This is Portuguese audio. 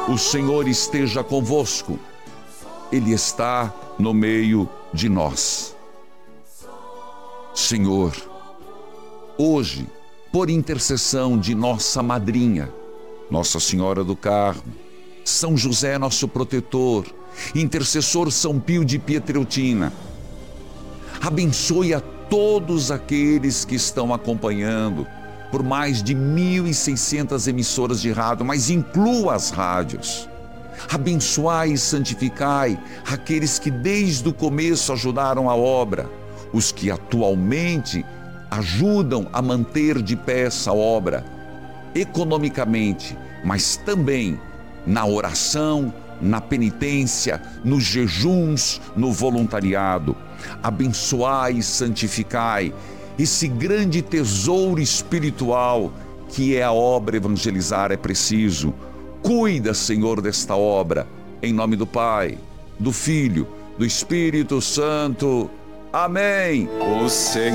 O Senhor esteja convosco. Ele está no meio de nós. Senhor, hoje, por intercessão de nossa madrinha, Nossa Senhora do Carmo, São José, nosso protetor, intercessor São Pio de Pietreutina, abençoe a todos aqueles que estão acompanhando por mais de 1.600 emissoras de rádio, mas inclua as rádios. Abençoai e santificai aqueles que desde o começo ajudaram a obra, os que atualmente ajudam a manter de pé essa obra, economicamente, mas também na oração, na penitência, nos jejuns, no voluntariado. Abençoai e santificai esse grande tesouro espiritual que é a obra Evangelizar é Preciso. Cuida, Senhor, desta obra, em nome do Pai, do Filho, do Espírito Santo. Amém.